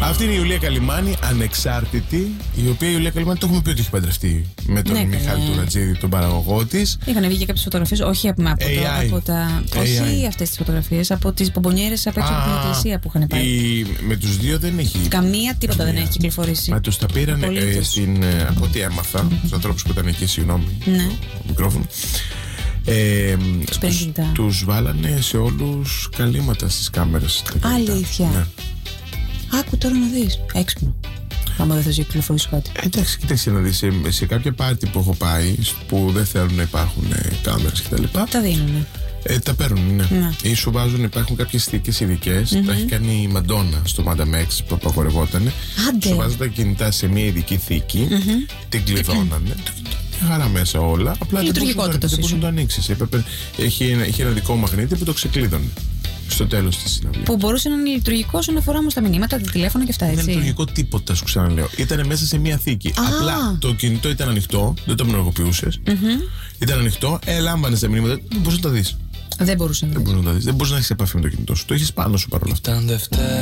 Αυτή είναι η Ιουλία Καλυμάνη, ανεξάρτητη. Η οποία η Ιουλία Καλυμάνη το έχουμε πει ότι έχει παντρευτεί με τον Μιχάλη Τουρατζίδη, τον παραγωγό της. Είχαν βγει και κάποιες φωτογραφίες, όχι από τα. Όχι αυτές τις φωτογραφίες, από τις πομπονιέρες απ' έξω από την εκκλησία που είχαν πάει. Με τους δύο δεν έχει. Καμία τίποτα δεν έχει κυκλοφορήσει. Μα τους τα πήραν από ό,τι έμαθα, τους ανθρώπους που ήταν εκεί, συγγνώμη, το μικρόφωνο. Τους βάλανε σε όλους καλύματα στις κάμερες. Αλήθεια. Ναι. Άκου τώρα να δεις. Έξυπνο. Άμα δεν θες να κυκλοφορήσει κάτι. Εντάξει, κοίταξε να δεις. Σε κάποια πάρτι που έχω πάει, που δεν θέλουν να υπάρχουν κάμερες κτλ. Τα δίνουνε. Τα παίρνουν, ναι. Ή σου βάζουν, υπάρχουν κάποιες θήκες ειδικές. Τα έχει κάνει η Μαντόνα στο Madame X που απαγορευόταν. Σου βάζουν τα κινητά σε μια ειδική θήκη, την κλειδώνανε. Χαρά μέσα όλα. Απλά δεν μπορούσε να το ανοίξει. Έχει ένα δικό μαγνήτη που το ξεκλείδωνε στο τέλος της συναυλίας. Που μπορούσε να είναι λειτουργικό όσον αφορά όμως τα μηνύματα, τα τηλέφωνα και αυτά, έτσι. Δεν είναι λειτουργικό τίποτα, σου ξαναλέω. Ήταν μέσα σε μια θήκη. Απλά το κινητό ήταν ανοιχτό, δεν το ενεργοποιούσες. Ήταν ανοιχτό, λάμβανες τα μηνύματα, δεν μπορούσες να τα δεις. Δεν μπορούσε να δεις. Δεν μπορούσες να έχεις επαφή με το κινητό σου. Το έχεις πάνω σου παρόλα αυτά.